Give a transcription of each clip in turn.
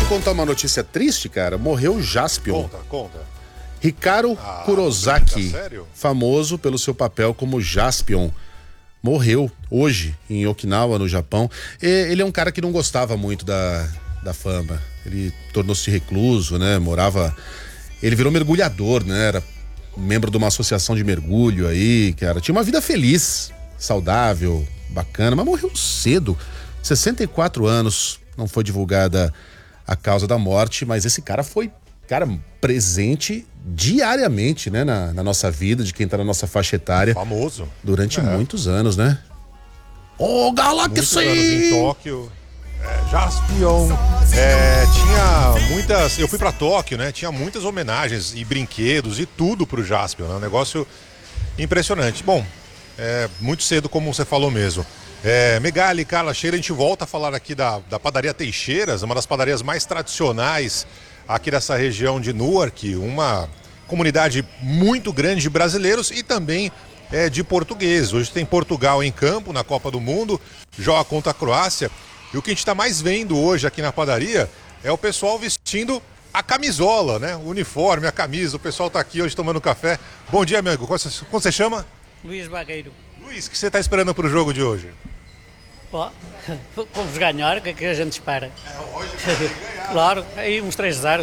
contar uma notícia triste, cara. Morreu o Jaspion. Conta. Ricardo Kurosaki, sério? famoso pelo seu papel como Jaspion, morreu hoje em Okinawa, no Japão. Ele é um cara que não gostava muito da fama. Ele tornou-se recluso, né? Ele virou mergulhador, né? Era membro de uma associação de mergulho aí, cara. Tinha uma vida feliz, saudável, bacana, mas morreu cedo. 64 anos. Não foi divulgada a causa da morte, mas esse cara foi, presente diariamente, né, na nossa vida, de quem tá na nossa faixa etária. Famoso. Durante muitos anos, né? Ô, Galaxy! Muitos anos em Tóquio. Jaspion. Tinha muitas... Eu fui pra Tóquio, né? Tinha muitas homenagens e brinquedos e tudo pro Jaspion, né? Um negócio impressionante. Bom, muito cedo, como você falou mesmo. Megali, Carla, Sheila, a gente volta a falar aqui da padaria Teixeiras, uma das padarias mais tradicionais aqui dessa região de Newark, uma comunidade muito grande de brasileiros e também de portugueses. Hoje tem Portugal em campo na Copa do Mundo, joga contra a Croácia. E o que a gente está mais vendo hoje aqui na padaria é o pessoal vestindo a camisola, né? O uniforme, a camisa. O pessoal está aqui hoje tomando café. Bom dia, meu amigo. Como você chama? Luís Bagueiro. Luís, o que você está esperando para o jogo de hoje? Vamos ganhar, o que é que a gente espera? Hoje vai ganhar. Claro, aí uns 3-0.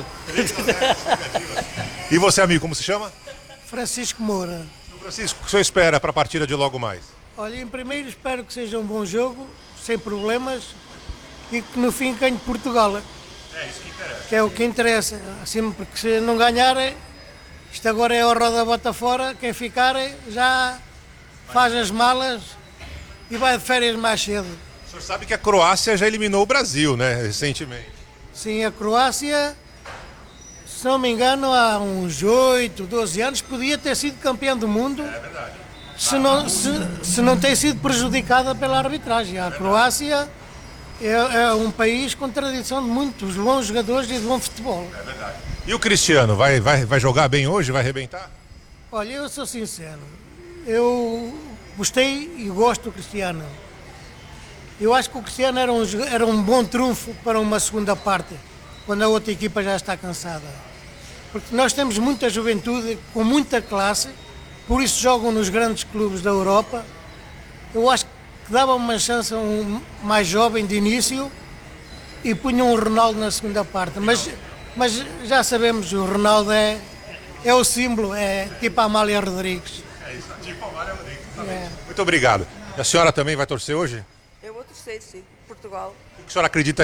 E você, amigo, como se chama? Francisco Moura. Francisco, o que você espera para a partida de logo mais? Olha, em primeiro espero que seja um bom jogo, sem problemas, e que no fim ganhe Portugal. Isso que interessa. Que é o que interessa. Assim, porque se não ganhar, isto agora é a roda bota fora, quem ficar já faz as malas e vai de férias mais cedo. O senhor sabe que a Croácia já eliminou o Brasil, né, recentemente. Sim, a Croácia, se não me engano, há uns 8, 12 anos, podia ter sido campeão do mundo. É verdade. Se não tem sido prejudicada pela arbitragem. A Croácia é um país com tradição de muitos bons jogadores e de bom futebol. É verdade. E o Cristiano, vai jogar bem hoje? Vai arrebentar? Olha, eu sou sincero. Eu gostei e gosto do Cristiano. Eu acho que o Cristiano era um bom trunfo para uma segunda parte, quando a outra equipa já está cansada. Porque nós temos muita juventude, com muita classe, por isso jogam nos grandes clubes da Europa. Eu acho que dava uma chance a um mais jovem de início e punham o Ronaldo na segunda parte. Mas já sabemos, o Ronaldo é o símbolo, é tipo a Amália Rodrigues. É isso, tipo a Amália Rodrigues. Muito obrigado. E a senhora também vai torcer hoje? Eu vou torcer, sim, Portugal. O que a senhora acredita